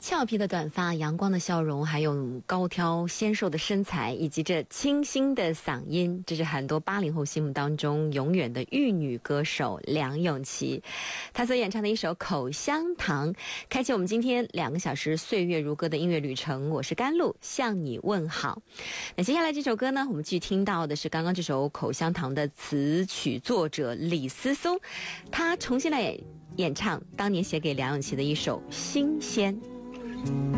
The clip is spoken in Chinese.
俏皮的短发、阳光的笑容，还有高挑纤瘦的身材，以及这清新的嗓音，这是很多80后心目当中永远的玉女歌手梁咏琪。她所演唱的一首《口香糖》，开启我们今天2个小时岁月如歌的音乐旅程。我是甘露，向你问好。那接下来这首歌呢，我们继续听到的是刚刚这首《口香糖》的词曲作者李思松，他重新来演唱当年写给梁咏琪的一首《新鲜》。